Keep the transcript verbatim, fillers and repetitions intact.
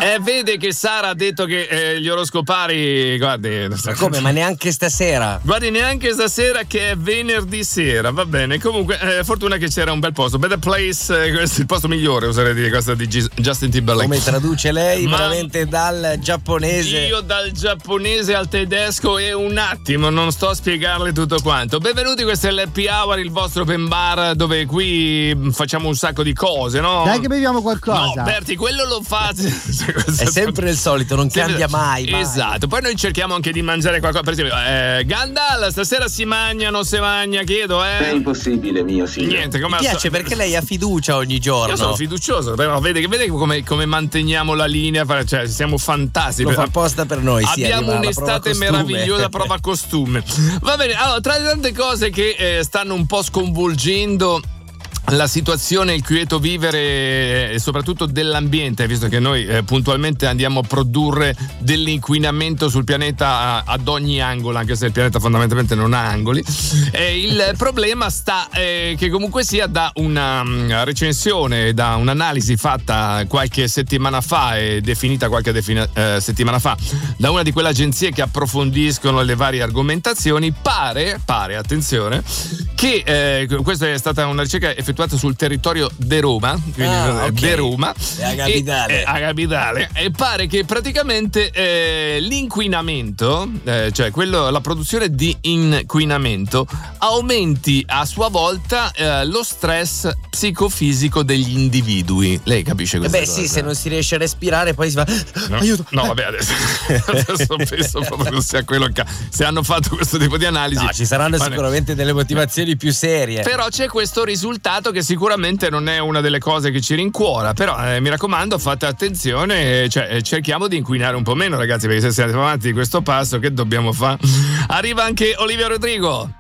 Eh, vede che Sara ha detto che eh, gli oroscopari, guardi, ma come, ma neanche stasera? Guardi, neanche stasera, che è venerdì sera, va bene. Comunque, eh, fortuna che c'era un bel posto. Better Place, eh, questo è il posto migliore, oserei dire, questo di G- Justin Timberlake. Come traduce lei? Ma veramente dal giapponese? Io dal giapponese al tedesco e un attimo, non sto a spiegarle tutto quanto. Benvenuti, questo è l'Happy Hour, il vostro open bar, dove qui facciamo un sacco di cose, no? Dai che beviamo qualcosa. No, Berti, quello lo fate. È sempre il solito, non cambia mai, mai. Esatto, poi noi cerchiamo anche di mangiare qualcosa. Per esempio, eh, Gandalf, stasera si mangia, non si mangia, chiedo, eh? È impossibile, mio signore. Niente, come Mi piace perché lei ha fiducia ogni giorno. Io sono fiducioso, però vede, vede come, come manteniamo la linea, cioè siamo fantastici. Lo fa apposta per noi, sì, abbiamo un'estate meravigliosa, prova costume. Va bene, allora, tra le tante cose che eh, stanno un po' sconvolgendo la situazione, il quieto vivere e soprattutto dell'ambiente, visto che noi eh, puntualmente andiamo a produrre dell'inquinamento sul pianeta a, ad ogni angolo, anche se il pianeta fondamentalmente non ha angoli. Eh, il problema sta eh, che comunque sia da una um, recensione, da un'analisi fatta qualche settimana fa e definita qualche defini- eh, settimana fa da una di quelle agenzie che approfondiscono le varie argomentazioni, pare, pare, attenzione, che eh, questa è stata una ricerca effettuata sul territorio de Roma, quindi ah, okay. de Roma, è a capitale. E, è a capitale, e pare che praticamente eh, l'inquinamento, eh, cioè quello, la produzione di inquinamento, aumenti a sua volta eh, lo stress psicofisico degli individui. Lei capisce questo? Eh beh, cosa? Sì, se non si riesce a respirare, poi si va. No, aiuto. No, vabbè, adesso, adesso penso proprio che sia quello che se hanno fatto questo tipo di analisi. No, ci saranno ma sicuramente delle motivazioni più serie. Però c'è questo risultato che sicuramente non è una delle cose che ci rincuora, però eh, mi raccomando, fate attenzione, cioè cerchiamo di inquinare un po' meno, ragazzi, perché se siamo avanti di questo passo, che dobbiamo fare? Arriva anche Olivia Rodrigo.